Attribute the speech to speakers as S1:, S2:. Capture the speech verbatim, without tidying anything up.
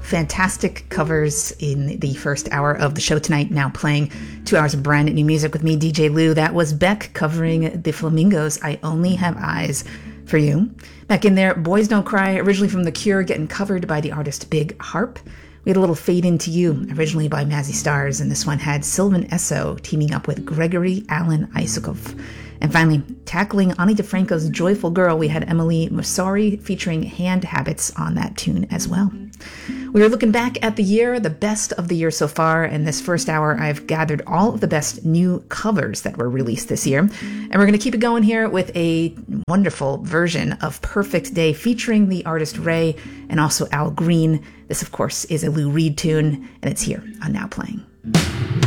S1: fantastic covers in the first hour of the show tonight. Now playing two hours of brand new music with me, D J Lou. That was Beck covering the Flamingos' I Only Have Eyes for You. Back in there, Boys Don't Cry, originally from The Cure, getting covered by the artist Big Harp. We had a little Fade Into You, originally by Mazzy Stars, and this one had Sylvan Esso teaming up with Gregory Alan Isakov. And finally, tackling Ani DeFranco's Joyful Girl, we had Emily Musari featuring Hand Habits on that tune as well. We were looking back at the year, the best of the year so far, and this first hour I've gathered all of the best new covers that were released this year. And we're going to keep it going here with a wonderful version of Perfect Day featuring the artist Ray and also Al Green. This, of course, is a Lou Reed tune, and it's here on Now Playing.